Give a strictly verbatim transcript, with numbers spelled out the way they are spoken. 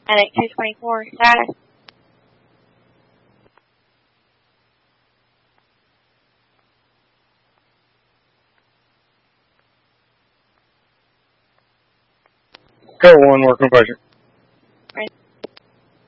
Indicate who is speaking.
Speaker 1: Medic two twenty-four, status.
Speaker 2: Go one, working with patient.